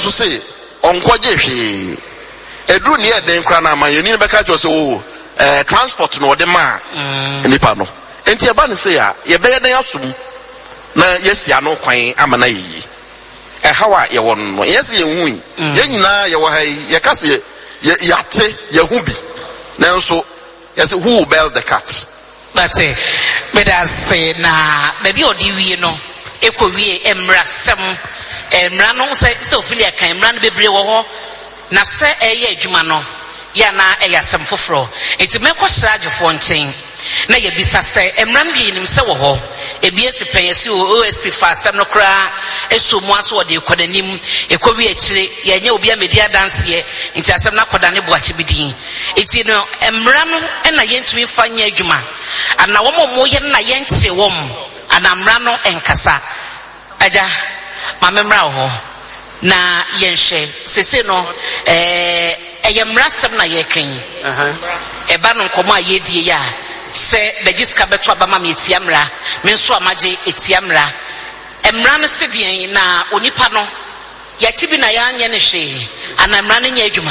so say onkoje hwe edru ne eden kra na ma yeni be ka jo so transport no de ma nipa no enti eba ne say ya ye be den asum na yesia no kwan amana yi hawa ye won no yes ye hu ye nyina ye wo ha ye kase ye yate ye hu bi nanso yes who will bail the cat but say na baby odi wie no ekowie emrasem emra no say ofilia kan emra no bebre wo ho na se eye adwuma no ya na eyasem foforo enti mekọ sragefo nchen na ye bisa se emra no de nim se wo ho ebiesi penyesi OSP fa asem no kra esomu aso de kodanim ekowie akire ye nya obi amedia danse enti asem na kodane boache bidin enti no emra no na ye ntumi fa nya adwuma ana wo mo ye na ye nche wo m ana emra no enkasa aja mamemra ho na yenhwe sese no eyemrasem na yekan eba no nkomo ayedie ya se bejiska beto abama me etiamra me nso amaje etiamra emra no sedien na onipa no yati bi na ya anye ne hwe ana emra no nya adwuma.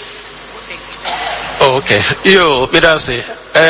Okay, yo me da say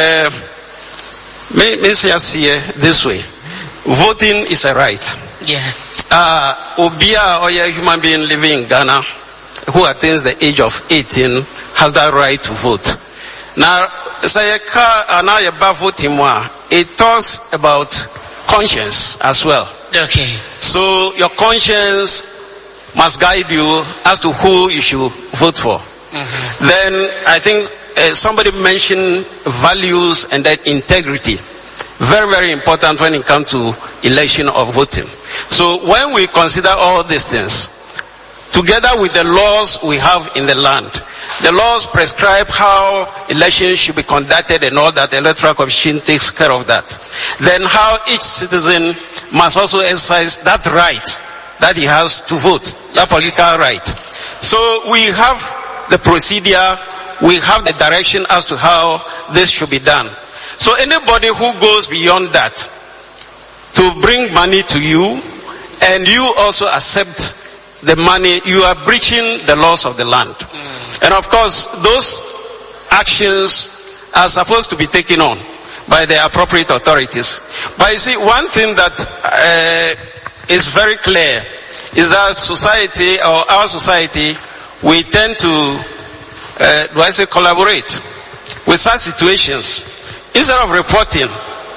me say this way, voting is a right. Yeah. Obia or a human being living in Ghana who attains the age of 18 has that right to vote. Now, voting, it talks about conscience as well. Okay. So your conscience must guide you as to who you should vote for. Then I think somebody mentioned values and that integrity. Very, very important when it comes to election or voting. So when we consider all these things, together with the laws we have in the land, the laws prescribe how elections should be conducted and all that, the Electoral Commission takes care of that. Then how each citizen must also exercise that right that he has to vote, that political right. So we have the procedure, we have the direction as to how this should be done. So anybody who goes beyond that to bring money to you and you also accept the money, you are breaching the laws of the land. And of course, those actions are supposed to be taken on by the appropriate authorities. But you see, one thing that is very clear is that society, or our society, we tend to, collaborate with such situations. Instead of reporting,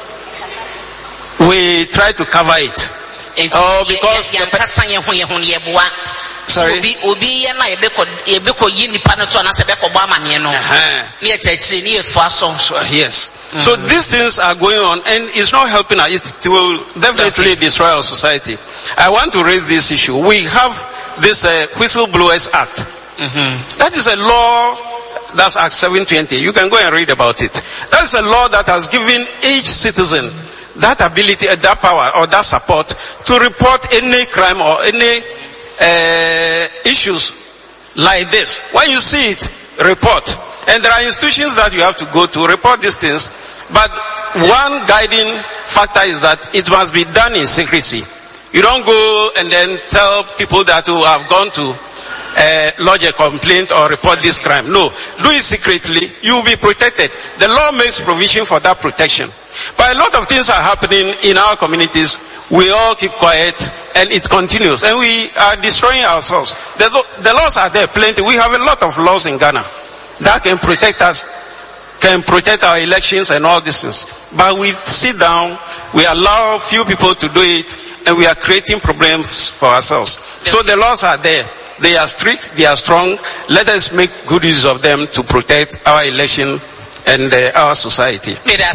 we try to cover it. Oh, because sorry. Yes. So these things are going on and it's not helping us. It will definitely destroy our society. I want to raise this issue. We have this Whistleblowers Act. That is a law. That's Act 720. You can go and read about it. That's a law that has given each citizen that ability, that power, or that support to report any crime or any issues like this. When you see it, report. And there are institutions that you have to go to report these things. But one guiding factor is that it must be done in secrecy. You don't go and then tell people that who have gone to lodge a complaint or report this crime. No, do it secretly. You will be protected. The law makes provision for that protection. But a lot of things are happening in our communities. We all keep quiet and it continues. And we are destroying ourselves. The laws are there plenty. We have a lot of laws in Ghana that can protect us, can protect our elections and all these things. But we sit down, we allow few people to do it, and we are creating problems for ourselves. So the laws are there. They are strict, they are strong. Let us make good use of them to protect our election and our society.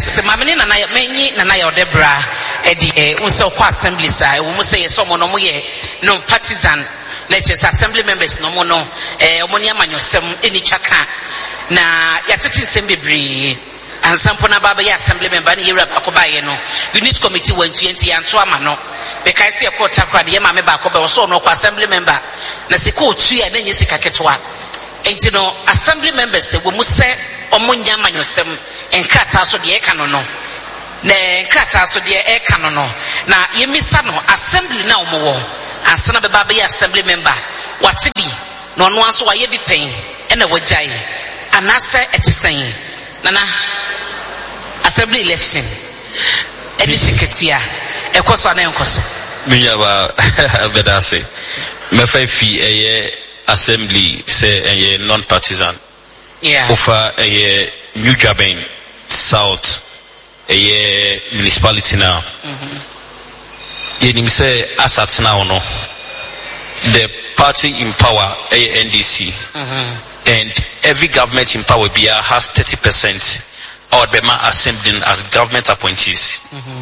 Assembly members no mono omonia manyosem eni chaka na yatete sembebri ansampona baba ya assembly member ni yera bakobaye no unit committee 120 yanto ama no because se court akrade ye ma me bakoba so no kwa assembly member na se court ya na nyesi kaketwa enti no assembly members se wo mu se omonya manyosem enkrata so de e ka no no na enkrata so de e ka no no na yemisa no assembly na omowo asana beba be assembly member wate bi no no aso waye bi pen e na wagyae anase etisen nana assembly election any secretary ekoso na enkoso minyaba bedase mefa fi eye assembly say eye non partisan ofa eye New Jaben South eye municipality now yenim say asat now no the party in power NDC and every government in power has 30% or Bema assembling as government appointees.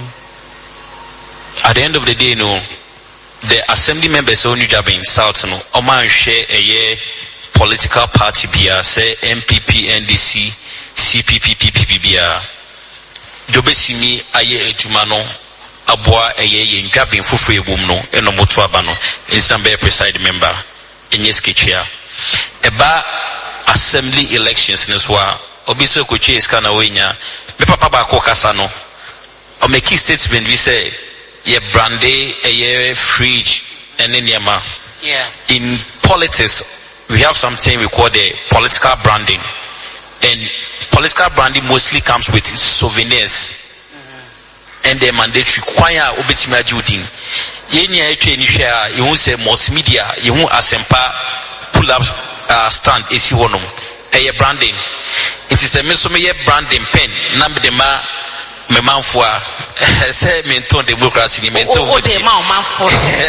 At the end of the day, the assembly members of New Jaben South Oman share a year political party bia say MPP, NDC, CPP, PPP bia. Dobesimi aye ejumano abwa eye New Jaben fufu ebumno eno motu abano instambe preside member enyeskichia eba assembly elections neswa obiso kochi iska na wenya me papa ba ko kasa no o make statement we say ye brandy eye fridge and niema. In politics we have something we call the political branding, and political branding mostly comes with souvenirs and the mandatory kwanya obetimi ajudin yenya etwe ni hwe a you say multimedia you asempa pull up stand esi wonom eye branding. It is a mesomeye branding pen number the ma me manfo a say menton democracy ni menton o de ma o manfo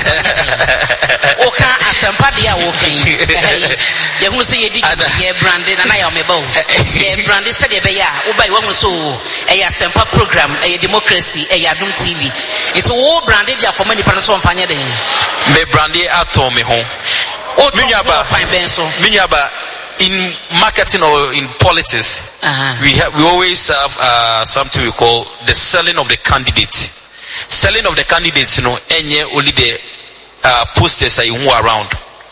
o ka asempa de a wo kan ye hu say ye di ye branding na ya o me ba o ye branding say de be ya o ba ye hu so e asempa program e democracy e Adom TV it's wo branding dia for many person fanya den me branding atom me ho o minyaba in marketing or in politics, we always have something we call the selling of the candidate. Selling of the candidates, enye only the posters are you around.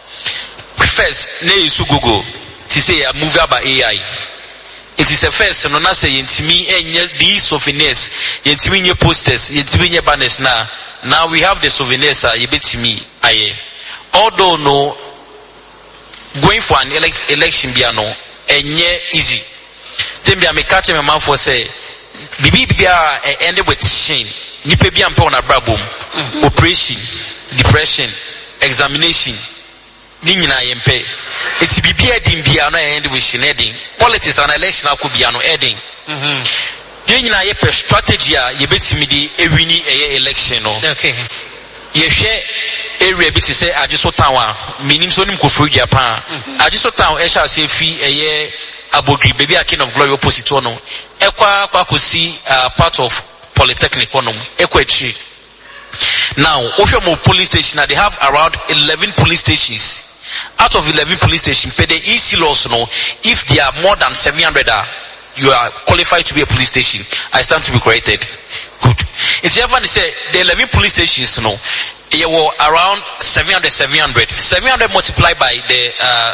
First, ne isu Google to say a movie by AI. It is a first, no na say intimi enye these souvenirs, intimi nye posters, intimi nye banners na. Now we have the souvenirs yebetimi aye. Although no going for an election biano enye easy. Then be me catch my man for say bibi ended with shame. Nipe bi ampe on abrabom. Operation, depression, examination. Ni nyina yempe. Eti bibi edin bia no end with sheneding. Politics and election akubiano edin. Then nyina ye per strategy a yebetimi di ewini eye election no. Okay. Yehwe area bi say ajiso town a minim so nim kofuru Japan ajiso town e sha say fi eye abogri baby a king of glory opposite no ekwa kosi part of polytechnic ono ekwa chi. Now Ofiamo police station they have around 11 police stations. Out of 11 police stations per the EC laws no, if there are more than 700 you are qualified to be a police station. I stand to be corrected. Good. It's everyone say the 11 police stations no, you were around 700 multiplied by the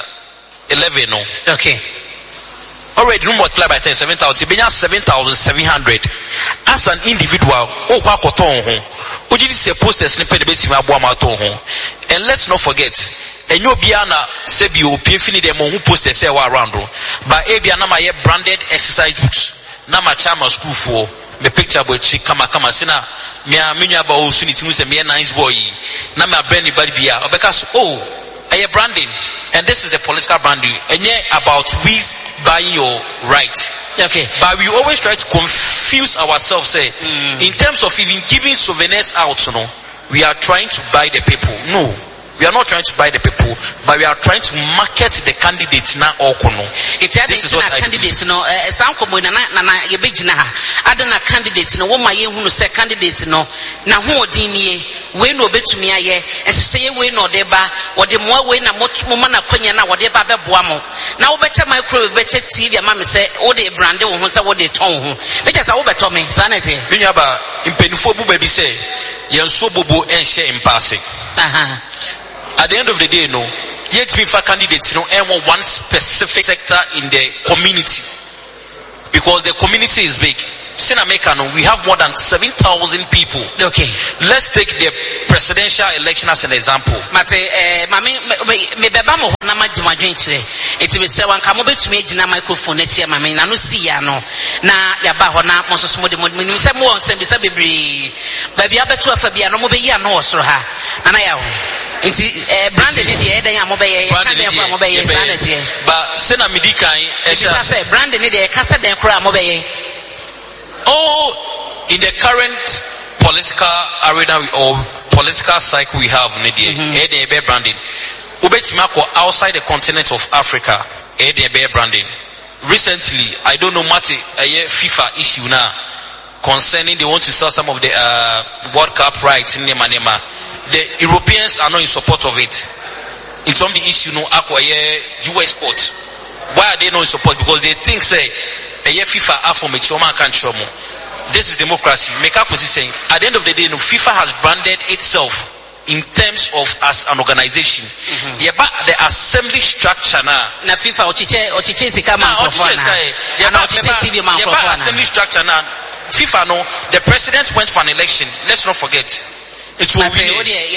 11 no. Okay. Already no multiplied by 10 7,000. 7,700. As an individual, oh kwa koton ho. Oji this posters ni pe de beti ma boa ma to ho. And let's not forget enyo bia na se bi o pie fini dem ho posters e wa around but e bia na ma ye branded exercise books na ma chama school for me picture boy chi kama sina me amenya ba o suni timu se me nice boy na ma brand body bia obeka oh a branding, and this is the political branding and yeah about we buying your right. Okay. But we always try to confuse ourselves say in terms of even giving souvenirs out, we are trying to buy the people. No, we are not trying to buy the people, but we are trying to market the candidates now or kono. It's this is what candidates some komo na ye begina ha adana candidates no wo ma ye hunu say candidates no na ho odinnie we no betumi aye esese ye we no de ba wo de mo we na mo ma na kwanya na wo de ba beboa mo na wo beche micro beche TV ama me say wo de brand wo ho say wo de ton ho beche say wo beto me sanete binya ba impenifo bu ba bi say yenso bobo enhye impase. At the end of the day, no, yet for candidates, one specific sector in the community, because the community is big. we have more than 7,000 people. Okay. Let's take the presidential election as an example. Mate, me beba mo na majima dwenchire. Eti be se wanka mo betumi agina microphone na tie mame na no si ya no. Na ya ba ho na mo soso mo de mo ni se mo won se be se bebre. Ba bia beto afa bia no mo be ya no osoro ha. Na ya ho. Enti brand ni de eden ya mo be ye ka den kwa mo be ye standard here. But se na medikan e say brand ni de ka se den kra mo be ye. Oh, in the current political arena or political cycle we have, branding. Outside the continent of Africa, branding. Recently, I don't know much FIFA issue now concerning they want to sell some of the World Cup rights in Nema. The Europeans are not in support of it. In some of the issue, no US court. Why are they not in support? Because they think say FIFA are from a choma can't show more. This is democracy. Make up saying at the end of the day, no, FIFA has branded itself in terms of as an organization. Yeah, but the assembly structure now. Na FIFA ochiche sikama microphone. TV microphone. Assembly structure now. FIFA no, the president went for an election. Let's not forget. It will be.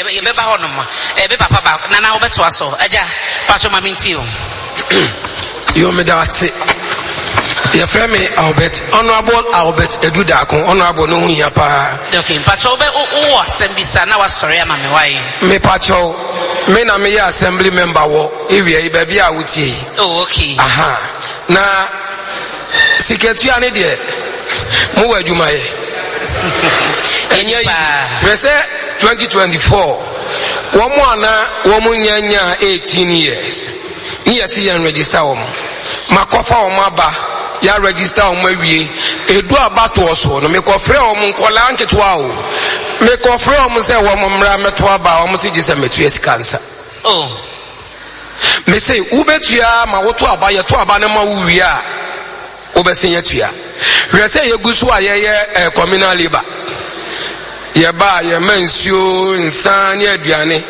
You me that your friend me Albert, Honorable Albert Edudakon, Honorable no here pa. Okay, Pacho be o assembly na was sorry ama me why. Me Pacho, me na me assembly member wo area e baby a wutie. Oh okay. Aha. Na secretary ani de mo wa adwuma ye. Enya yi. We say 2024. Womo ana womo nyanya 18 years. Yes, he register makofa omaba ya register omawie edu abato oso no me kofre nkola nketua o me kofre se mra meto aba se gise metu esikansa. Oh me say ubetua ma woto aba ye to aba na ma wuwie a obesenya tua we say yegusu ayeye communal labor ye ba ye mansuo nsan ye aduane.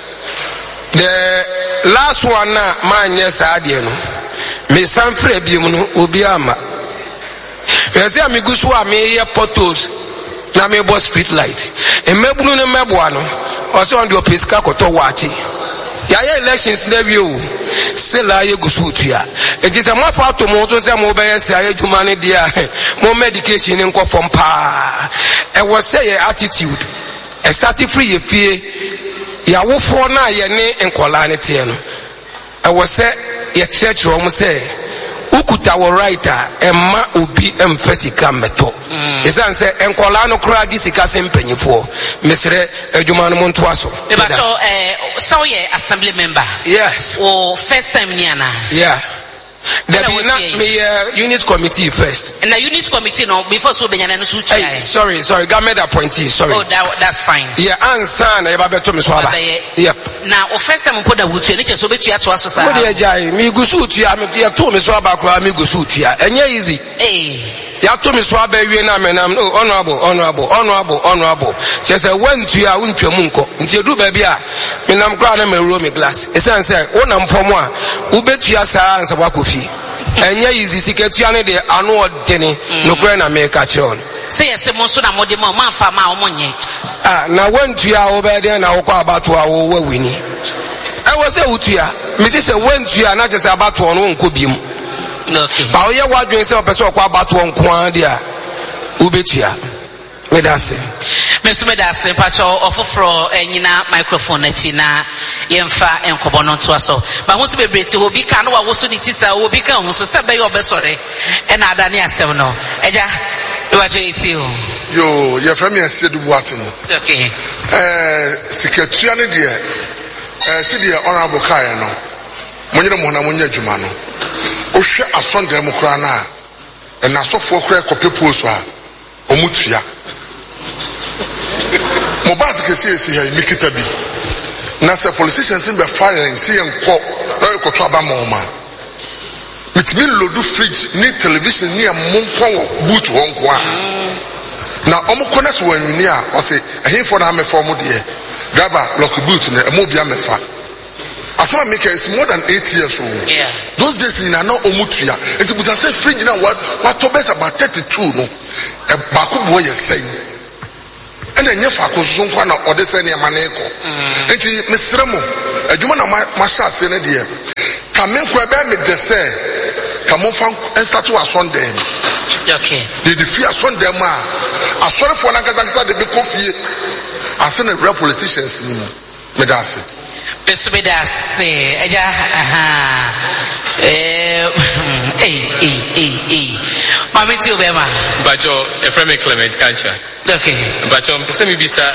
The last one na manye saadie no me sanfre biemu no obi ama yesi amigusu a me ye portos na me bo street light emebunu ne meboa no o se on the opiska koto wachi ya elections na bi o se la ye gusu tua enti se mo fa to mo to se mo be yes aye dwuma ne dia mo medication ne nko fom pa e wo say your attitude e start free ye fie ya wo for na ye ne nkola ne tie no e wo say ye church ro mo say ukuta wo writer emma obi emfasika meto esan say nkola no kra di sika sempanyifo mesre adwuma no monto aso e ba to so ye assembly member. Yes. Oh, first time ni ana. Yeah. Me unit committee first. And the unit committee no before so benyana no sutu. Sorry, government appointee, sorry. Oh, that's fine. Yeah, answer e ba beto me so aba. Yep. Now, first time mpo da wutu ni cheso betu ato aso sa. Wo de jai, mi gusu tua me ya to me so aba kra mi gusu tua. Enye easy. Ya to me so aba wie na menam honorable. Chese wentu ya untwam nko. Nti edu ba bia menam kra na me roll me glass. Esan say wonam fomo a ubetua sa ansa wakofi. Enya easy siketua ne de anu odene no kra na me ka kire on. Say yes mo so na mode mo man fa ma omonye. Na wentua wo be de na wo kwa abato a wo wawini. I was say utua. Me say wentua na chese abato no nko biem. Okay. Ba oye wadwen se opeso kwa abato nko an dia. Ubetua. Me da se. Mesume da se pacho ofofro nyina microphone na chi na yemfa enkobo no to aso. Ba hu se bebreti obi ka no wa wo so ni tisa obi ka hu so se be yo be sore. E na adane asem no. Eja e wa jeti o. Yo, ye from me Sedu Boatin. Okay. Secretary ne de still honorable kai no. Monyere mo na monye adwuma no. Ohwe asonde mo kra na e na sofo kra kopepo so a omutua. Mobile kesi here mikita bi na se politicians in be fire and see enko ko to aba moma mitimi lodu fridge ni television ni amonko boot wonko a na omko na so wanwini a o se ehifo na amefa mo de driver lock boot na emo bia mefa asama make is more than 8 years old. Yeah. Those days in na omutua. It was say fridge na what to best about 32 no. baako bo yɛ sɛn ɛna nyɛ fa ko so nkwa na ɔde sɛ ne ma ne kɔ enti mesrɛ mo adwuma na ma hyɛ ase ne deɛ ka me nkɔ ɛbɛ me de sɛ ka mo fa start to asɔndɛn okay de fi asɔndɛn ma asɔrefoɔ na nkasa de be kofie ase na real politicians ni mo me da ase eja Mami ti obema. Bacho, Efreme Clement Kancha. Okay. Bacho, mpese mi bisa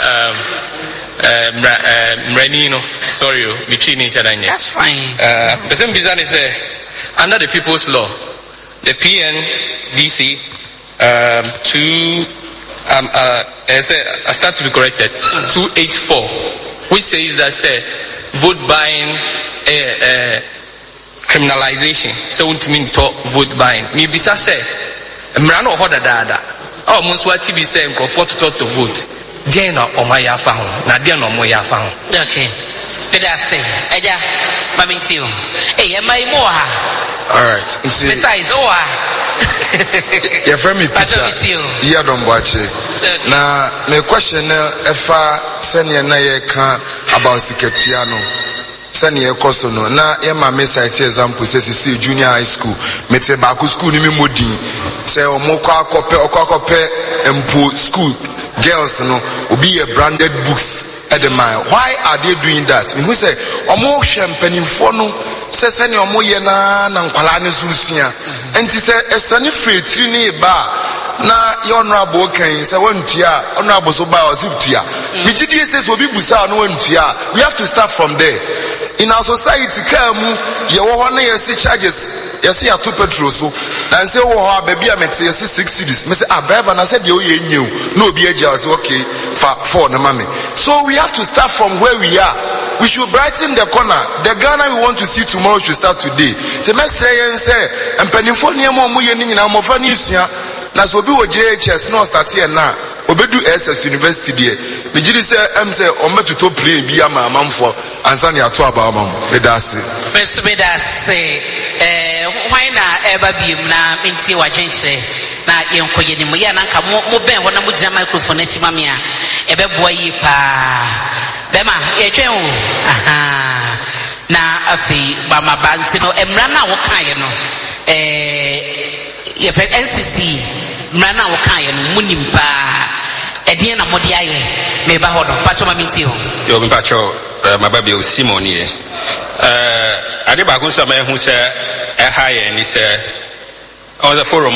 mrenino, sorry, between each other. That's fine. Mpese mi bisa say under the People's Law, the PNDC I start to be corrected 284, which says that say vote buying criminalization. So what mean to vote buying? Me bisa say mrano hoda dada. Oh muswa TV say nkrofo to vote. Dia na omaya fa ho. Na dia na omoya fa ho. Okay. Did I say? Eja mami ti o. Eh e mai mo ha. All right. Besides o ha. Your friend me Peter. Yeah don boache. Na me question efa senior na ye kan about Siketiano. Senior koso no na ye ma me cite example say see junior high school mete ba ku school ni me modin say omoko akope empo school girls no obi a branded books at the mile. Why are they doing that? Me who say omo champagne for no say senior omo ye na nkwala ne susia enti say esani free tri ni ba na your honorable can say one tia honorable so ba osiptia me gidi says obi busa no one tia. We have to start from there. In our society, kamu ye wo na yesi charges yesi ya to petrol so na say wo baby amete yesi 6 cities me say driver na say de o ye nyew no obi agya say okay for na mame. So we have to start from where we are. We should brighten the corner. The Ghana we want to see tomorrow should start today. Say me say empanifo niam omo ye ni nyina mo fa ni sua na so bi wo JHS no start here na obedu SS University there. Me gidi say say ometo to play bi ama amamfo ansa ne ato aba amam me da se why na eba biem na menti wadwenche na yenkoye ni mo ya na nka mo ben ho na mo gina microphone achi ma me a ebe boa yi pa bema ye twen wo na afi mama banti no emra na wo kan ye no ye fe NCC mra na wo kan ye no munim pa edien na modi aye me ba ho no pacho ma menti ho yo mi pacho mababi o Simon ye ade ba kun so ma hu se higher and say on the forum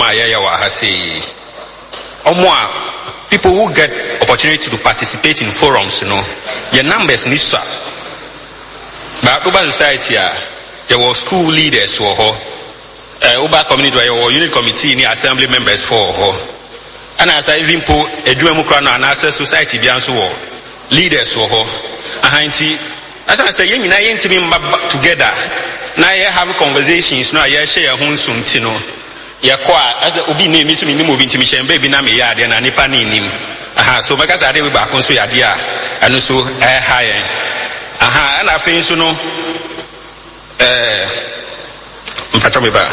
people who get opportunity to participate in forums, you know, your numbers need so. But Uba society there were school leaders for Uba community or unit committee ni assembly members for and as I even put a Duemukran and as a society bianso leaders for as I say you together. Now you have conversations, now you share your own suntino. Ya kwa as the obi name is me moving to Michelle baby na me yard and nipa ni nim. So because I did back on so ya dia and so high. And I think so no mpachomiba.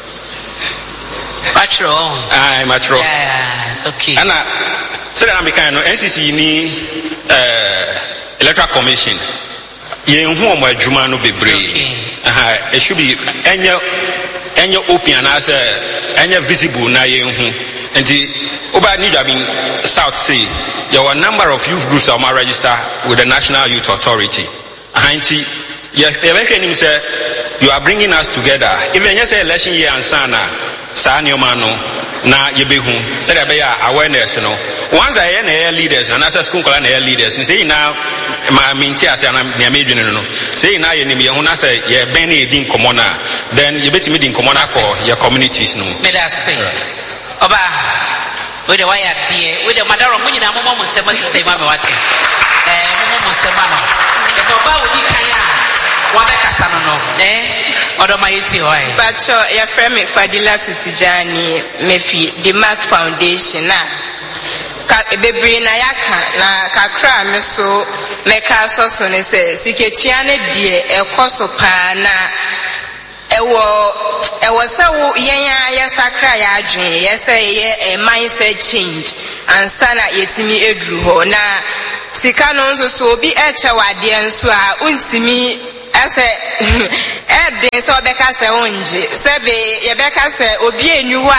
Matro. Matro. Yeah, okay. And so that I'm kind of NCC ni electoral commission. Yen hu omo adwuma no bebre it should be any open and as any visible na yen hu enti oba need have been south say there were a number of youth groups that are register with the National Youth Authority enti you say you are bringing us together even you say election year and sana sa nyoma no na yebehu say there be awareness no once I hear leaders and as school call na leaders say now my minti as na me no say now you nim ye hu na say ye ben na edin komona then you betimi din komona for your communities no me da say oba we the why there we the madaro mu nyina mo mo sema system ma me wate mo sema no so oba we di kan ya wa be kasa no odo ma yiti hoy bacho ya frame Fadila Tijani mefi the Mark Foundation na bebre na yaka na kakra me so meka so ne se Siketua ne de ekoso pa na was so yes, I cry, I dream, yes, a mindset change, and sana yetimi edru na sikanon so be a chawadian so untimi as a Eden so beka se onje sebe ye beka se obi enu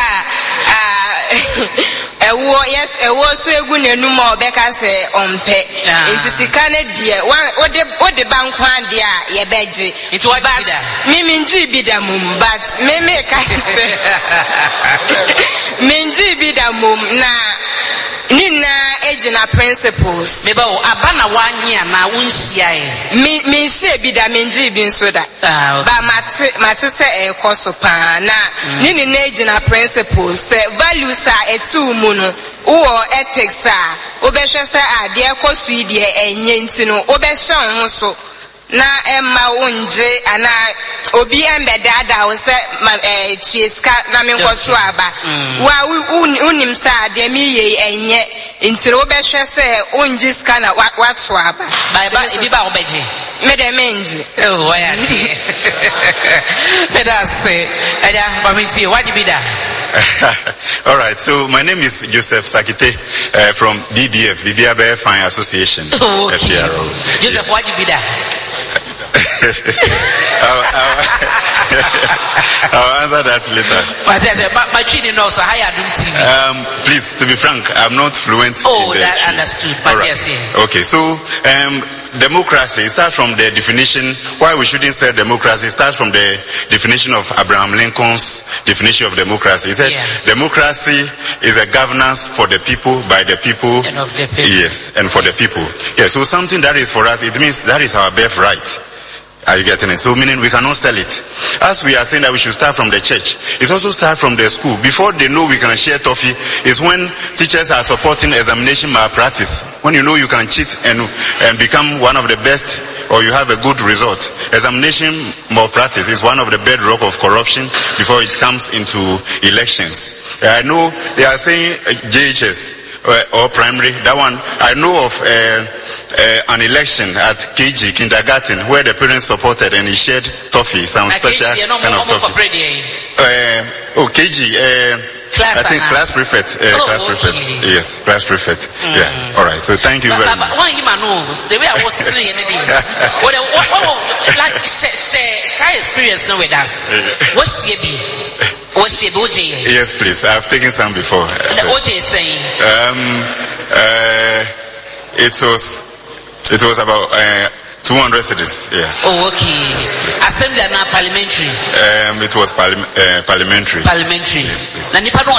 ewo yes ewo so egu nenu ma obeka se ompe nti sika ne die ode banko ade a ye beje nti what be that minji bi da mum but me ka se minji bi da mum na Nina ejina principles. Meba o abana wanya na wunhia e. Mi share bi da menji bi nso da. Ba mate se e koso pa na nini na ejina principles se values a etu mu no wo ethics a obehwe se ade koso yi de enye ntino obehwe ho so na emma unje ana obi embedada wo se tieska na me nkoso aba wa unim sa de mi ye enye ntiro obehwe se unji ska na watso aba ba ibi ba obeje me de menji oh why ati me da say eja pamiti what be that. All right, so my name is Joseph Sakite from DBF, Bibiabe Fine Association. Oh, okay. Joseph, what be that? I'll answer that later. But you know, so how you do TV? Please, to be frank, I'm not fluent. Oh, that understood. But right. Yes, yeah. Okay, so democracy starts from the definition. Why we shouldn't say democracy starts from the definition of Abraham Lincoln's definition of democracy. He said, democracy is a governance for the people, by the people, and of the people. Yes, and for the people. Yeah, so something that is for us, it means that is our birthright. Are you getting it? So meaning we cannot sell it. As we are saying that we should start from the church, it's also start from the school. Before they know we can share toffee, is when teachers are supporting examination malpractice. When you know you can cheat and become one of the best, or you have a good result. Examination malpractice is one of the bedrock of corruption before it comes into elections. I know they are saying JHS or primary. That one, I know of an election at KG kindergarten where the parents supported and he shared toffee, some special kind of toffee. KG. I think class prefect. Class prefect. Yes, class prefect. Yeah. All right. So thank you very much. But one human knows the way I was saying anything. What like share experience now with us. What's she be? What's she be? OJ? Yes, please. I've taken some before. The OJ is saying. It was about 200 cities, yes. Oh, okay. Assembly and parliamentary. It was parliamentary. Parliamentary. Yes, please.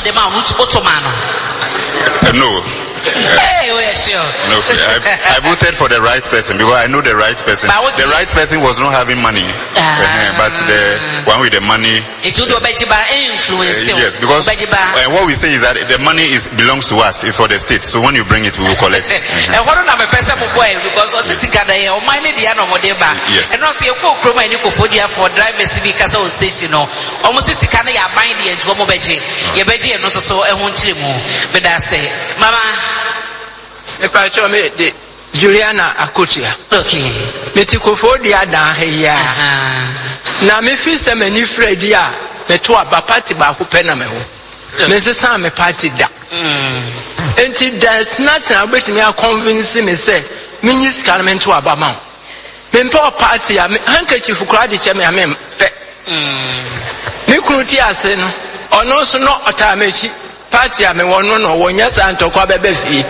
No. Hey, we're sure. No, I voted for the right person because I know the right person. The right person was not having money, but the one with the money. It would be influence. Yes, because what we say is that the money belongs to us. It's for the state. So when you bring it, we will collect. And what am a person because this is or mine the ano modeba. Yes. And also you go chroma and you go for drivers because of station or almost this kind of your mind and to mobeji. Your beji and also so I want you more. But I say, Mama. Juliana Akotia. Okay. Metikofo dia dan heya. Na me fi se mani Fredi a me to aba party ba ko pe na me ho. Me se san me party da. Enti there's nothing about me convince me say me nyi ska me to aba ma. Me mpa party a handkerchief kura de che me am pe. Me kunu ti ase no. Ono so no otamechi. Party a me wono no wonya santo kwa bebe fi.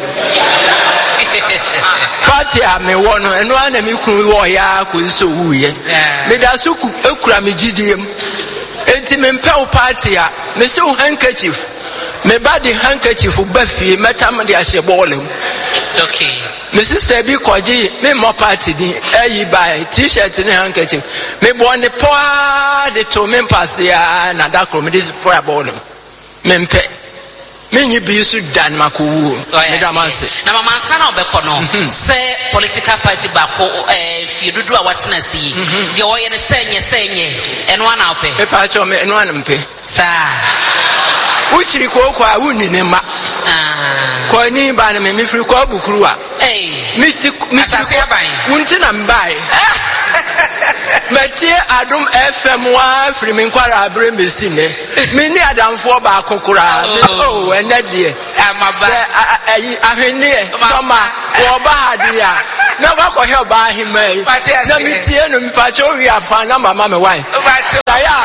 Party a me wono eno ana me kunu wo ya ko so wuye. Me da so ekura me gidiem. Enti me mpa party a me se handkerchief. Me body handkerchief ba fi metam de ahye ballem. Okay. Me sister bi koji me mo party din ayi buy t-shirt ni handkerchief. Me bo ne po de to me pass ya na da kro me this for a ballem. Me mpe many be so dan maku na mama sana obekono say political party bako fi dudu a watena si je wo ye ne senye eno ana ope e pa cho me eno ana mpe sa uchiri ko kwa wuni ne ma ko ni ba na me firi ko bukuru a mi asase aban wunti na mbai Metie Adum FM wa free me kwara abre mesine. Me ni adamfo ba kokora. Oh, enadie. Amaba. Ahwene toma wo ba dia. Na ba ko he ba himai. Na metie no mpacho wi afa na mama me wan. Ya.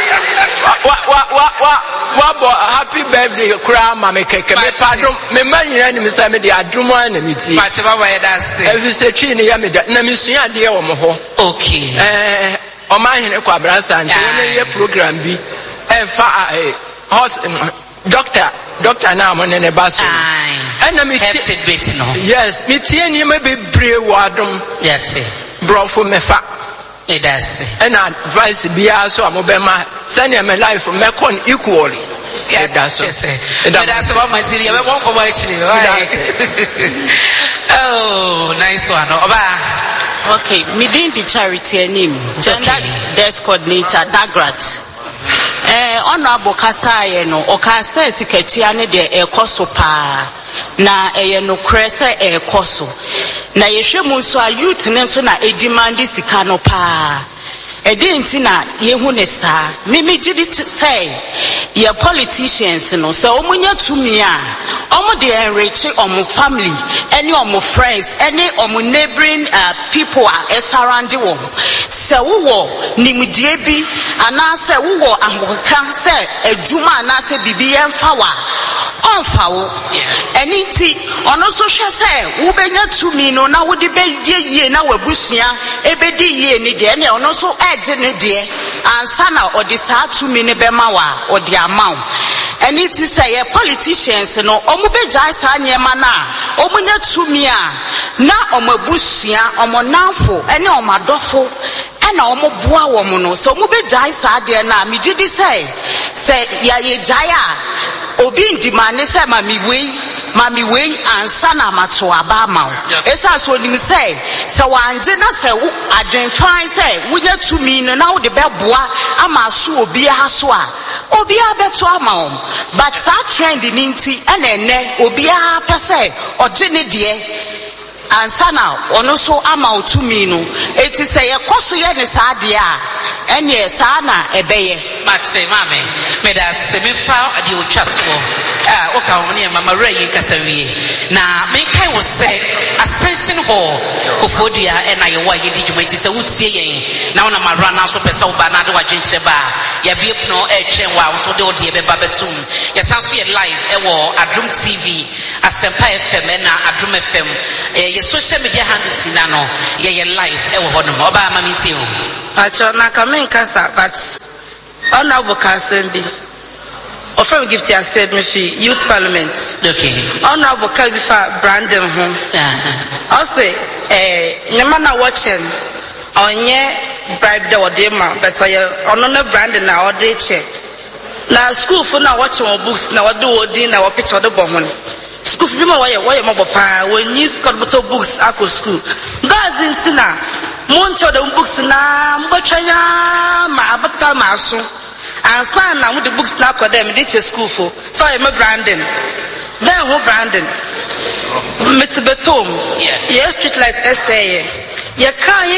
Wa happy birthday kura mama keke me pardon me manyina ni me say me de adum an na metie. But baba ya da say. Every say twi ni ya me da na mesua de wo mo ho. Okay. Omahene kwa bransa nti wona ye program bi doctor na mo ne baso na me hefted bit no yes me tie ni me bebre wadom yes brofo mefa it does and advice bia so amobema send me life me con equally yeah that's it that's about my city we won't come actually oh nice one oba. Okay, within the charity name, gender desk coordinator Dagrat. Honorable Kasaye no, Okasa Siketia ne de ekoso pa na no krese ekoso. Na yehwe mu so a youth ne so na edimandi sika no pa. Edinti na yehu ne sa. Mimi gidi say ye politicians no so omunya tumi a omo de enrich omo family any omo friends any omo neighboring people are surrounding wo se wo nimdie bi ana se wo ahoka se adwuma ana se bibi yemfa wa onfa wo eniti ono so hwe se wo benya tumi no na wo de be yie na wabusua ebedi yie ni de na ono so eje ne de ansa na odi sa tumi ne be ma wa odi amount and it is say politicians no omubeja sa nyema na omunya tumi a na omabusia omonafo ene omadofo ena omoboa wo mu no so omubeja sa de na megidi say ya ye jaya obi ndimane say mami wei ansa na mato aba ma esa so nim say wanje na say adwenfan say wunya tumi no na wo de beboa ama so obi aso a obi abeto ama but that trend ni nti ene obi a pese oje ne de ansa na ono so ama otumi no eti say yekoso ye ne sa de a enye sa na ebeye mate mame me da se me fa de otwato o ka ho ne mama rayi kasawie na me kai wo say ascension hall kofodua na ye wa ye di dwumati se wutie yen na wona mara na so pesa oba na de wa dwenche ba ya bie no e twen wa so de odi e be ba betum ye san so ye live e wo Adum TV Asempa FM na Adum FM ye social media handles na no ye live e wo ho no oba mama ti o acho na kamen kasa but honorable Kasembi offer gift I said me fi youth parliament okay honorable Kalbifa Brandon ho also nyama na watching onye bribe the odema but ono Brandon na order check na school for na watching books na wadu odi na wa picture the bomb school fi ma why mo pa when you got books ako school guys intina moncho the books na mbotwanya ma abata ma so ansa na mo the books na akọdem dey school for so I am Brandon then who Brandon mitbetom yes street light essay ye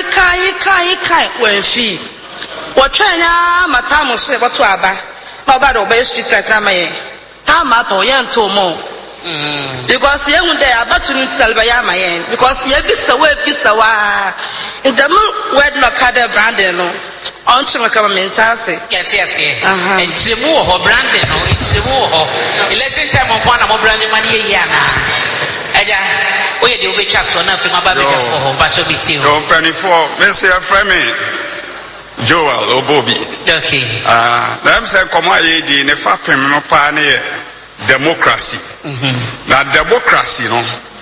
kai when fi watwanya matamu so e boto aba ma ba do be street light na maye ta ma to ye nto mo because ye hunde opportunity salba ya maye because ye bisawa in the word no kada Brandon no on chima kama mentase yes and chimu ho Brandon no chimu ho election time on na mo Brandon man ye ya na eja oye de obe chat so na fi ma ba be for ho ba cho biti o don't penny for Mr. Fremi Joel Obobi okay them say come aye di ne fa pem no pa ne democracy na democracy no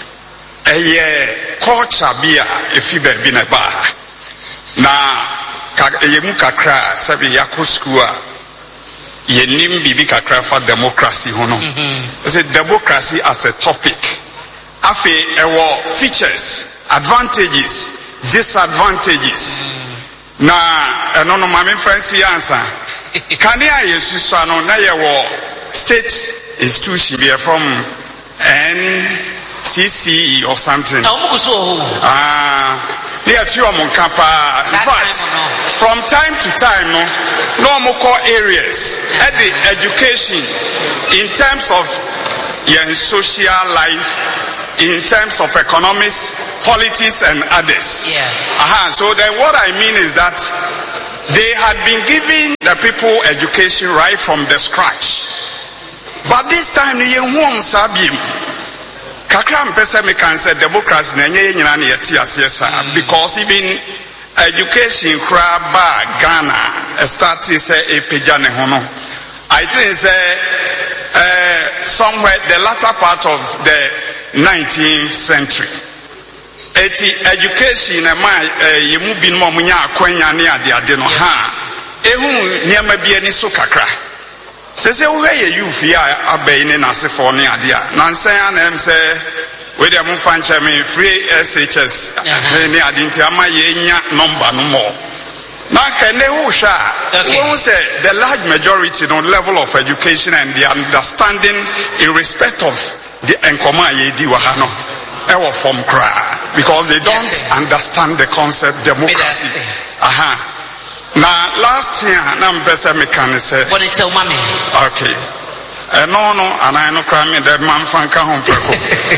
culture bia efi ba bi na ba na yemu kakra sabi yako school a yenim bibi kakra for democracy hono say democracy as a topic afi ewo features advantages disadvantages na eno no mame friends answer kania yesu so no na yewo state institution be from NCCE or something near Monkampa. In fact, from time to time, no more core areas at the education in terms of social life, in terms of economics, politics, and others. So then what I mean is that they had been giving the people education right from the scratch. But this time, they won't sabim. Kakram pesa me can say democracy na nye nyina na yeti asesa because even education craba Ghana started say a pejane hono. I think say somewhere the latter part of the 19th century. Education yemu bin mo munya akwanya ne ade no ha ehu niam bia ni so kakra sese wo ye youth ya abai ne nasefo ne ade a nansan na em say we dey move fan me free SHS ne ade nti ama ye nya number no more na kene wo sha won say the large majority on level of education and the understanding in respect of the enkoma ye di wa ha no ewo from cry because they don't understand the concept democracy. Now last year na mbese me can say what it tell mommy okay no and I no cry me the man fanka home preko.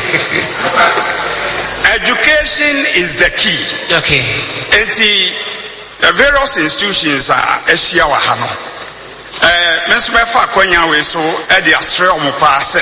Education is the key. Okay. The various institutions are eshia wa ha no menso me fa kwanya we so e dey asre omo pa say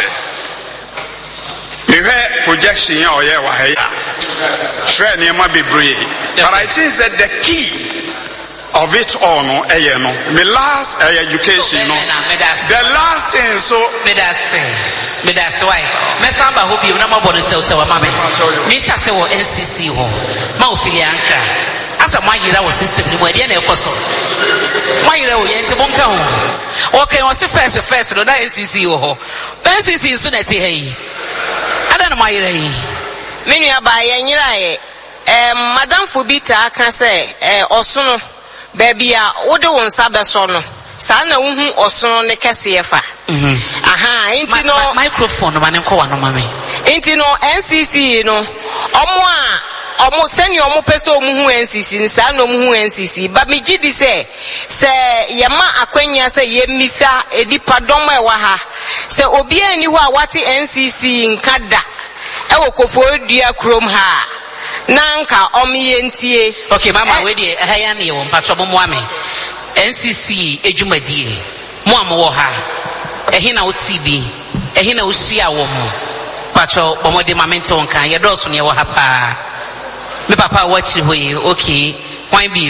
projection ya oye wa he share niema bebre but I think that the key of it all no me last education no the last thing so me that's why me samba hobi na ma bodo tell mama me sha say wo NCC ho ma ofili anka asa ma yira wo system ni mo dia na ekoso ma yira wo yente bonka ho okay wo se first no na NCC ho NCC so na ti hey ada na ma yira yi menu aba ye nyira ye madam Fubita kan say osono baby a wo de won sa beso no sa na wo hu osono ne kese ye fa inti no microphone no ma ne ko wa no ma me inti no NCC no omo seni omo pese omo hu NCC ni sa na omo hu NCC ba me gidi se yema akwanya se ye misa edipa dom e wa ha se obi ani ho a wate NCC nkada e wo kofo dua krom ha nanka omiye ntie okay mama we dey ya na ye wo mpacho mo ame NCC ejumadie mo amwo ha ehi na OTB ehi na osia wo mo pacho bomode mamento nka ye doso ne wo ha pa me papa watch we okay why be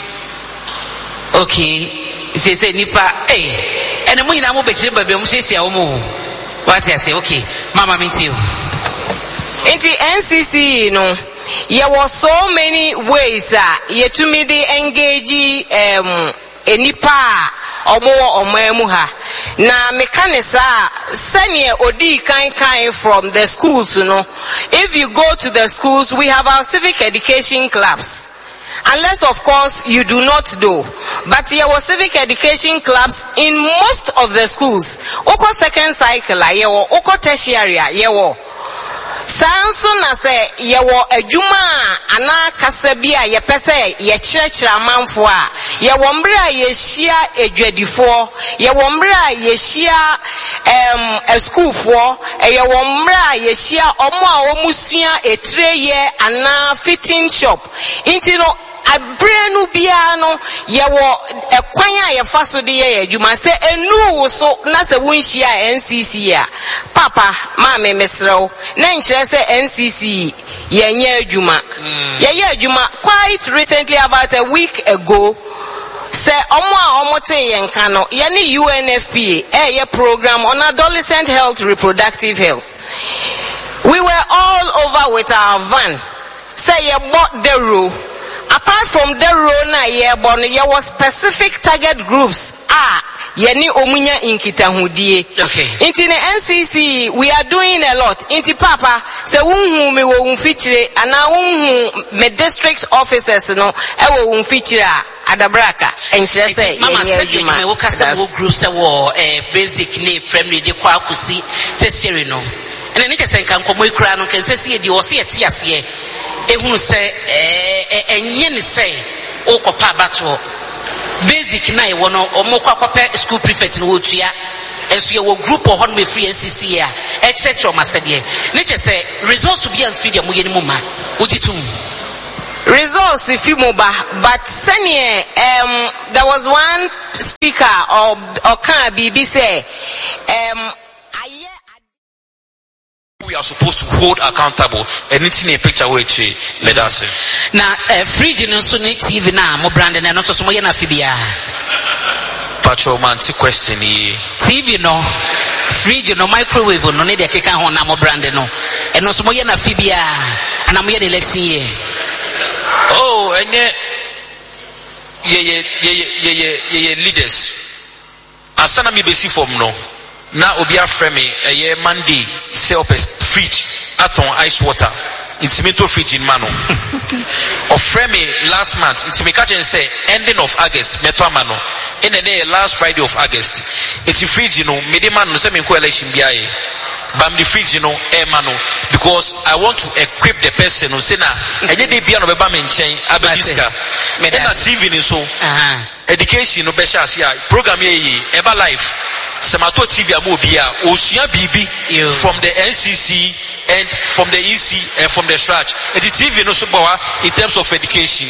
okay say nipa ene mo nyina mo bekire babe mo hyehyia wo mo what I say okay mama me too inti NCC no there were so many ways ye to me the engage enipa omo ha na mekanisa senior odi kind from the schools if you go to the schools we have our civic education clubs. Unless of course you do not know, but there was civic education clubs in most of the schools. Oko second cycle yewo, oko tertiary yewo. Sanso na se yewo adwuma ana kasabia ye pese ye chirechira amanfo a yewo mbra ye hia edwadifo yewo mbra ye hia schoolfo yewo mbra ye hia omo a omusua etreye ana fitting shop intino abrenu bia no yewo ekwan a ye faso de ye adwuma se enu so na se wonhia NCC a papa ma me mesrew na nkyere se NCC ye nya adwuma ye adwuma quite recently about a week ago se omote yenka no ye ni UNFPA ye program on adolescent health, reproductive health. We were all over with our van say ye bought the row. Apart from the rona ye was specific target groups yeni omunya inkitahudie. Okay. Inti NCC we are doing a lot. Inti papa se wunhu me wo unfichire ana wunhu me district officers no e wo unfichire adabraka enchire say mama said you me wo kasa wo groups e wo basic ne primary de kwa akusi tertiary no. Ene ne kese nkan komo ikura no kan sesi e di wo se eti ase ehunu say enye ne say okopa abato basic na e wono omokwakope school prefect no wotua enso ye wo group of me free NCC a e church o masede ne che say results be am free dem ye ni mu ma ujitum results if you moba but senior there was one speaker or can be say we are supposed to hold accountable anything a picture which let us na fridge no so ni TV na mo brand na no so mo ye na fibia patrol man question TV no fridge no microwave no ne de keka ho na mo brand no eno so mo ye na fibia ana mo ye election year oh enye ye leaders asana mi besi form no na obi afreme eye Monday say up fridge aton ice water intimate fridge in mano of frame last month intimate catch and say ending of August meto amano in the last Friday of August it's fridge no mede man no say me ko election biaye bam the fridge no e mano because I want to equip the person no say na enye dey bia no be ba me nchen abediska na TV ni so education no be sha sia program ye eba life Semato TV amobia osua bibi from the NCC and from the EC and from the church. And the TV no so in terms of education.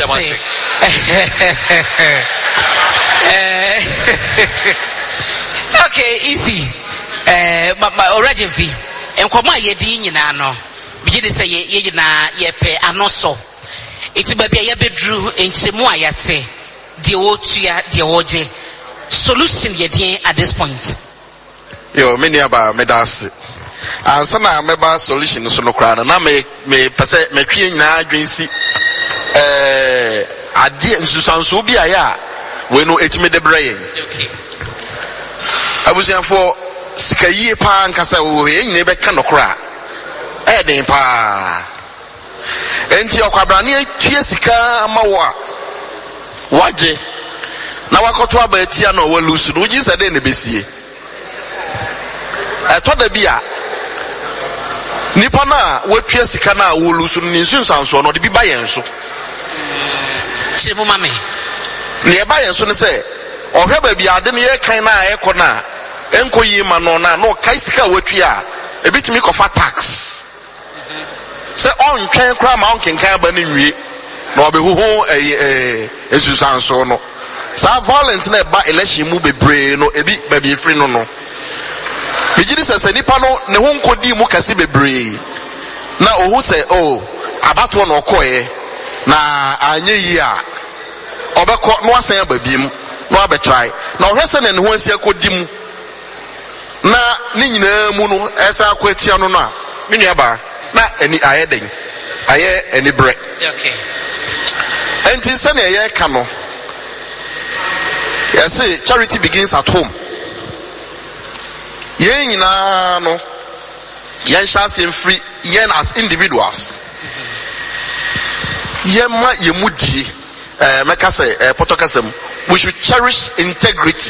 Okay, easy. Already V. And koma ye di nyina no. Biji de say ye na ye pe anoso. Iti ba bia ye bedru enchiremu ayate. Die wotua die woje. Solution yet at this point. Yo, many about medasi. And some meba solution so no crowd. Na me pese me twie nyina adwensi. Ade nsusanso bi aya we no etime de brain. Okay. Abusian for sikayi pa nkasa wo ye nyina be ka no kra. Den pa. Enti okwabrane twie sika amawo waje. Na wakoto abatia no walusu no ji sade ne besie eto da bia nipa na watwa sika na walusu no nsunsanso no de bi ba yen so chirimu mame ne e ba yen so ne se ohwe ba bia de ne ye kan na ayeko na enkoyi ma no na no kai sika watwa e bitimi kofa tax se on twen kra ma on kenkan ba ne nwie na obehuhu nsunsanso no sa violence na ba election mu bebre no ebi ba bi free no no bijiri se nipa no ne ho nkodi mu kase bebre na ohu se abato no okoye na anye yi a obekọ no asan ababiem no abetrai na ohwe se ne ho asia kodi mu na ni nyina mu no esa akwatia no no a menu aba na ani ayeden aye ani bre okay enti se ne ye ka no. Yes, charity begins at home. Yen no yen shall seem free yen as individuals. Yen ma yemudi meka say potokasem we should cherish integrity.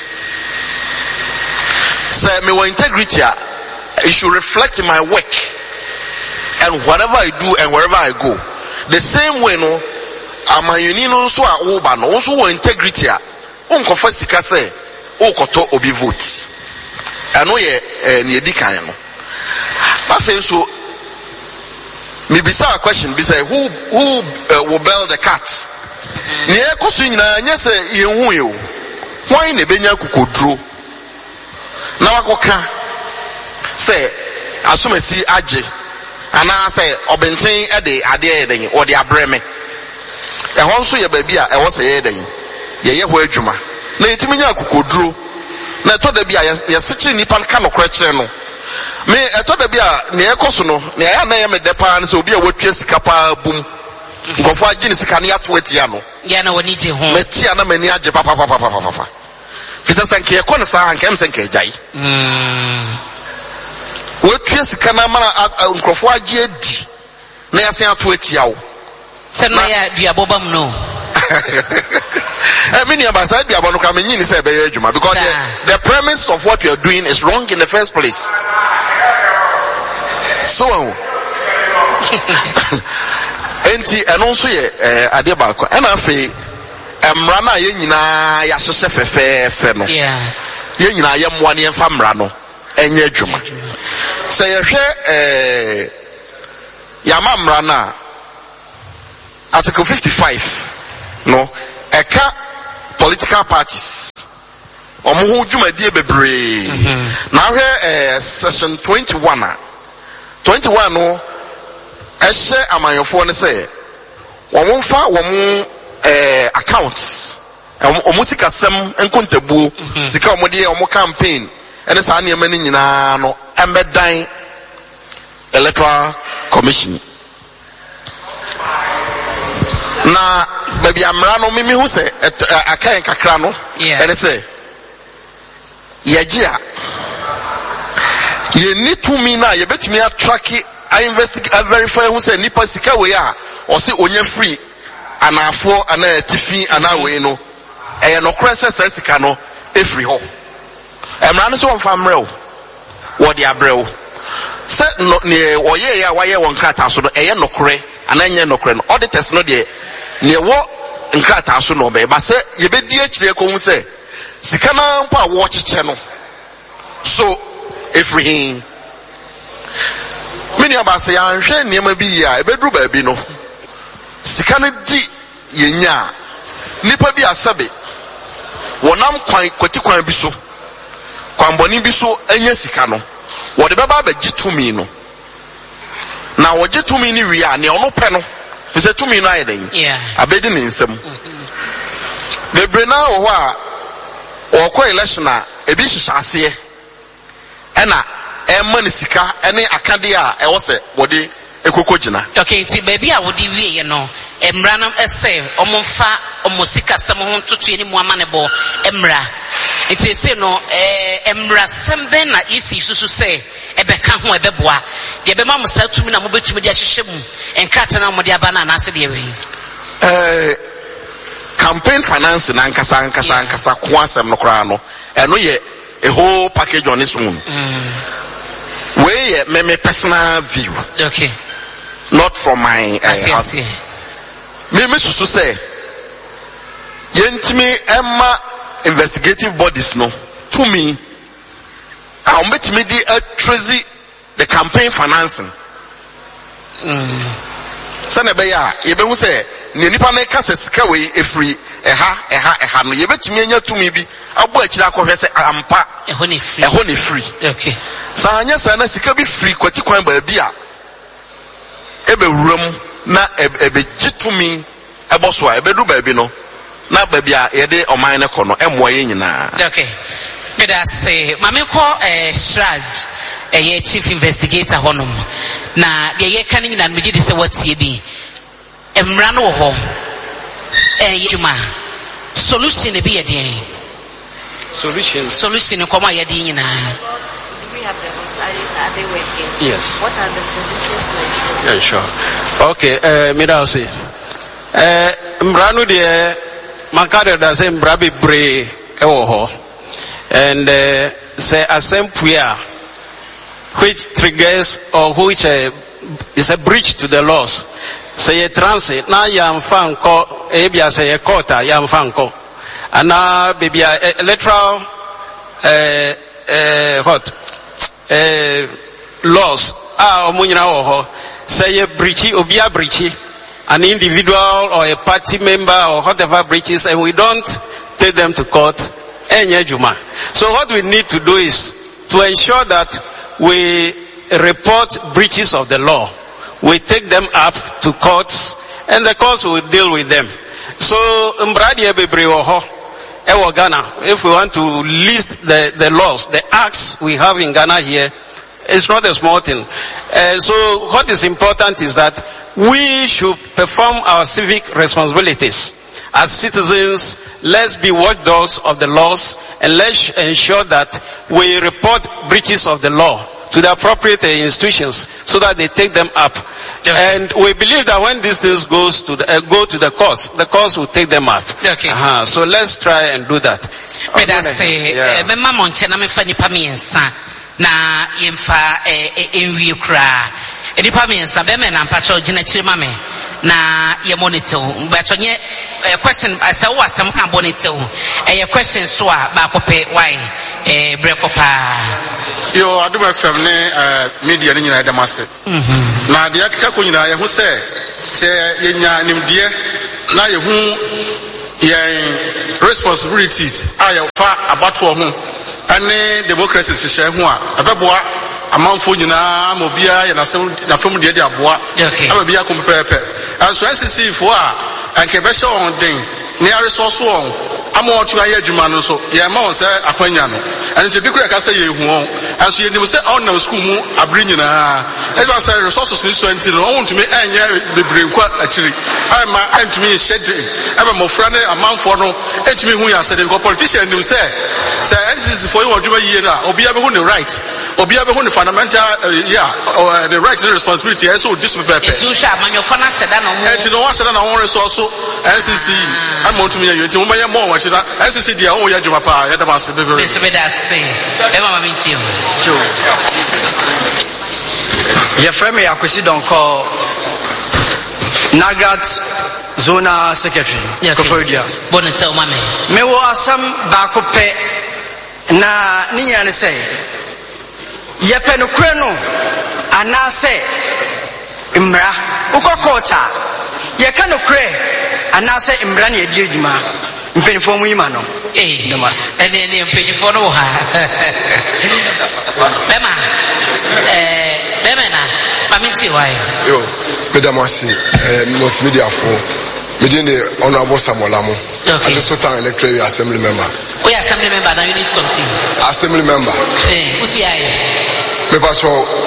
Say me wa integrity it should reflect in my work and whatever I do and wherever I go. The same way no amayuni no so a oba no also wa integrity unkofa sika se ukoto obi vote ano ye ne edikan no afa so me bisa a question be say who will bail the cat ne ekoso nyina nya se yehu ye o why ne benya kokoduro na wakoka se asomasi age ana se obenten ede ade eden odi abreme ehon so ye ba bi a ewo se ye eden ye ho adwuma na etimi nya kokoduro na to da bia yesechi nipa ka no krekere no me eto da bia ne ekoso no ne ya na ye me depa ne se obi a watwa sika pa bum ngofo agine sika ne ato atia no ya na woni je ho metia na mani age papa fisa sanke ye kono sa ankem sanke jai watwa sika na mara ngofo age adi na ya sen ato atia wo se na ya duabobam no many of us because the premise of what you are doing is wrong in the first place. So enti eno nso ye ade baako ena afi mmara na ye nyina ya hyehye fefefe no ye nyina ye mmoa ne mfa mmara no enye adwuma se ye hwe ya ma mmara na article 55 no eka political parties omo dwumadie bebre na hwe section 21 no ehye amanyofo ne say womfa wom accounts omo sika sem enkontabuo sika omo de omo campaign ene sa ne mani nyina no embedan electoral commission na baby amra no mimi hu se akan kakra no ene say yejia ye need to me na ye betimi attrack I investigate I verify hu se nipa sika we a o se onya free anafo ana tifi ana we no no krese sika no efri ho emra no so wonfa mrew wo de abrew se no ne oye ya waye won krata so no no kore ana nye no kore no auditors no de ne wo nkrata so no be ba se ye bedi akire ko hu se sika na mpa wo cheche no so efri hin mini abase ya nhwe niema bi ya ebedru ba bi no sika no di yenya nipa bi asabe wonam kwan kwati kwan bi so kwan boni bi so enya sika no wode beba ba gitumi no na wo gitumi ni wi a ne ono pe no se tumi no ayeden abedi ne nsam bebre na wo a wo ko election a ebi hihase ena emma ni sika ene akade a e wo se wode ekoko gina okay ti baby a wodi wie no emra nam ese omfa omosika sam ho ntoto ni mu amane bo emra iti se no emra sembe na isi susu se ebeka ho ebeboa de be ma musa tumi na mo betumi de ahyehye mu enkrata na mo de abana na ase de we campaign finance na nkasa ko asem no kra no eno ye a whole package on its own we me personal view okay not from my house. Me susu say yentimi emma investigative bodies no to me I met me the treasury the campaign financing sana be ya ye be hu say ne nipa na ka sika we efri eha no ye betimi anya to me bi abo akira akɔhwɛ sɛ ampa ɛho ne free okay sa anya sa na sika bi free kwati kwan ba bi a ebe wuram na ebe gitumi eboso a ebe du ba bi no na ba bi a ye de oman ne kɔ no emmoa ye nyina okay beda say mame ko Shraj ye chief investigator honom na de ye kan nyina no gidi se watie bi emra no ho yuma solution e bi ye den solution ko ma ye din nyina we have demonstrated are they working? Yes. What are the solutions? Yeah, sure. Okay, Midasi. Mbranu de makade da se mbrabi bre ewo ho. And say assembly which triggers or which is a breach to the laws. Say a transit na yam fanko ebia say a quota yam fanko. Ana bibia electoral laws omunyina wo ho say a breachy obia breachy an individual or a party member or whatever breaches and we don't take them to court enye juma. So what we need to do is to ensure that we report breaches of the law, we take them up to courts and the courts will deal with them. So mbradi ebebre wo ho ewo Ghana, if we want to list the laws, the acts we have in Ghana here, it's not a small thing. So what is important is that we should perform our civic responsibilities. As citizens, let's be watchdogs of the laws and let's ensure that we report breaches of the law to the appropriate institutions so that they take them up. Okay. And we believe that when these things go to the courts will take them up. Okay. So let's try and do that. Na yemfa enwie kra edipa mensa be me na mpacho gina chiri mame na ye monitor but onye question asa wo asem kan monitor question so a ba kope why brekopa yo Adom FM ne media ni nyina demase na de akeka ko nyina ye hu se yenya nimdie na ye hu ye responsibilities aya fa abato ho ane democracy hye ho a abeboa amanfo nyina mobia ye na fam de aboa ababia kompepe anso NCC fo a anke be hye on den ne resource on ama otu aye adwuma no so ye ma on se akwanya no and se bi kura ka se ye hu on anso ye nim se on na school mu abri nyina e ba se resources ni so enti no on tumi anya bebre nkwa akiri ai ma antumi shede aba mofra ne amanfo no entumi hu ya se de politician nim se NCC for you adwuma yie na obi abe hu ne right obi abe hu ne fundamental the right and responsibility so this be pepe etu sha amanyo na sheda no mu enti no wa sheda na won resource NCC ama otumi ya enti mo ma ye mo NCC dia o ya juma pa ya da ma se bebe mama minti ye frame ya kwesi donko Nagrat Zona Secretary Kofodia bona tell mama me wo asam ba ko pe na ninya ne say ye pe no kure no ana se imra ukokota ye ka no kure ana se imra ne edi adwuma mpenifo mu yima no demas ene mpenifo no ha bema na paminti why yo medamasi multimedia for within the honorable Samuel Amo and the Sultan Electoral Assembly member. We assembly member now unit committee. Assembly member. Uti aye. Me pacho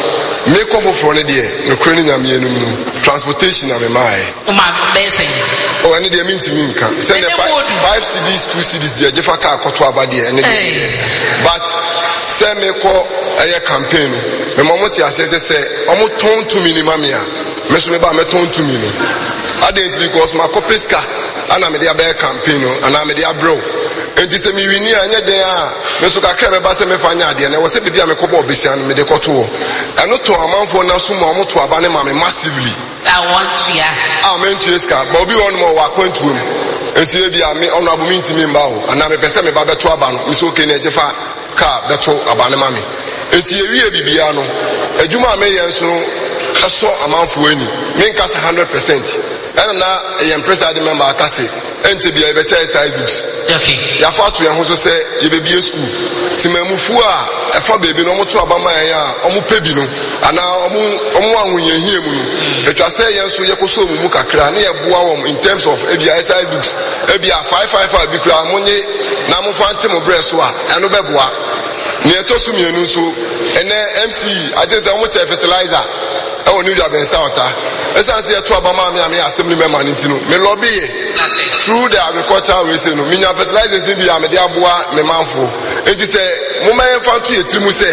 me come for the Ukrainian yamie transportation na me mai. Bese. Oh any dey mean to me nka. Send the 5 CDs 2 CDs there jefa car koto abade any dey. But say me ko eye campaign me momoti asese say omo ton to minimum ya. Me so me ba me ton to me no. Adent because my copiska ana me dey abey campaign no ana me dey abro. Enti se mi wini anya den a me so kakra me ba se me fanya ade na wo se bibia me kobo obesia no me dey koto. Eno to amanfo na so mo omo to aba ne ma me massively. I want to ya. Ah me ntu eska, but obi won mo wa kwantu mu. Enti e bia me ono abu mi ntimi mba ho. Ana me pese me ba beto aba no, mi so okay na ejefa ka beto aba ne ma me. Enti e wiye bibia no, adwuma me yen so kaso amanfo ani. Me nkasa 100%. And now a president member akase ente bia e be chai size books. Okay. Ya fa to yan ho so say ye be bia school. Ti mamufu a e fa baby no mo to abama yan a omo pebi no ana omo anwunya hie mu no. Etwa say yan so ye koso mu kakra na ye boa wom in terms of e bia size books. E bia 555 bi kra mo nye na mo fa ante mo bre so a eno be boa. Ne to so mienu so ene MC agese omo che fertilizer e woni dwa ben sauta esa se to abama me assembly member ntino me lobby through the agricultural way say no minya fertilizers ni bia me de aboa me manfo enti se mo ma yemfa to yetirimu se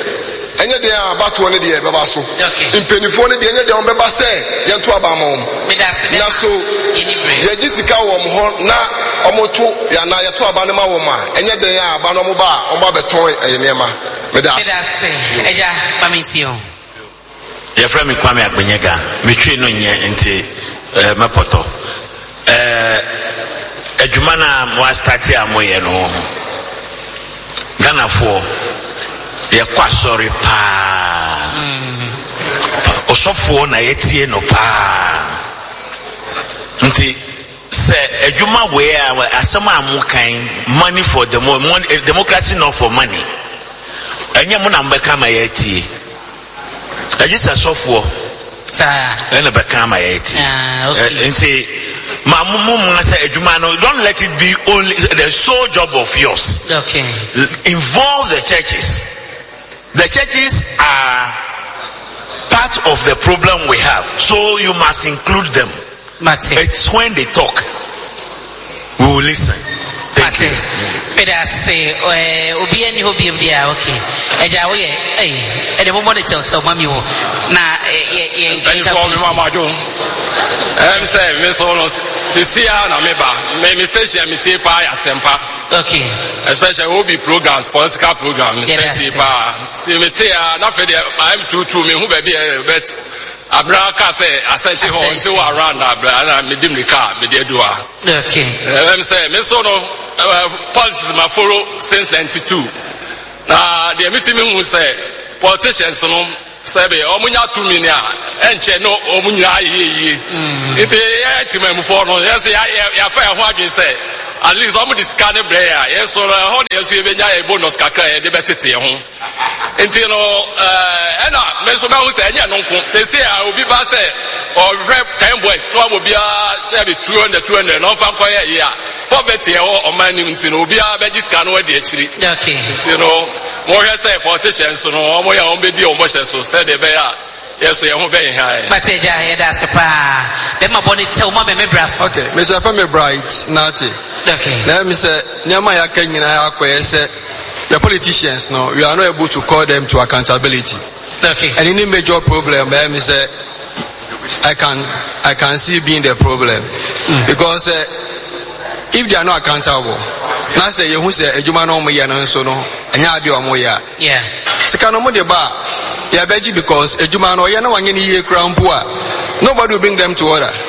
enye de abato ne de be ba so impenifo ne de enye de on be ba se ye to abama om na so ye gisika wo mo ho na omoto ya na ye to abane ma wo ma enye de ya aba no mo ba on ba beton enema me da se eja pamentio ye frame Kwame Agbenyega metwe no nye nti mepoto adwuma na mo start amoye no Ghana for ye kwa sorry pa osofo na yetie no pa nti se adwuma we asema amukan money for democracy not for money enye mo na mbeka ma yetie register software and a become okay. Don't let it be only the sole job of yours. Okay. Involve the churches. The churches are part of the problem we have, so you must include them. It's when they talk, we will listen. Thank you. Peter say, obi any hobby of dia okay. Eja we e de mo tell mami wo na inform mama do. Say me so no sisia na me ba. Me station me tie pa ya sempa. Okay. Especially hobby programs, political programs, me tie pa. See me tie na fe dey I am true me who be bet Abra ka say asenchi ho nti wa around abra na medim ni car me dey do a. Okay. Let me say me so no policies ma follow since 92. Na the meeting hu say politicians no say omunya 2 million enche no omunya yeye. Nti e timam for no yes ya fa ho adwen say at least omu discard prayer yes so how dey so e benya e bonus kakra e dey betete ho. Nti no ena me so ba hu say enye no nko te say obi ba say or rep 10 boys no obi a say be 200 no fa koye ye a poverty e o man nim nti no obi a be discard no dey akiri. Okay. Nti no mo hear say politicians no omo ya omo be di omo so say dey be ya yes ye ho be here. Mateja here that's pa be ma boni tell ma be me brass. Okay, Mr. Femi Bright Nati. Okay. Let me say nyama ya kanyina ya kwese the politicians no we are not able to call them to accountability. Okay. And any major problem let me say I can see being the problem because if they are not accountable now say you say ejuma no mo ye no so no enya ade o mo ya yeah sika no mo de ba ya beji because ejuma no ye na wanye ni ye kra mpo a nobody will bring them to order.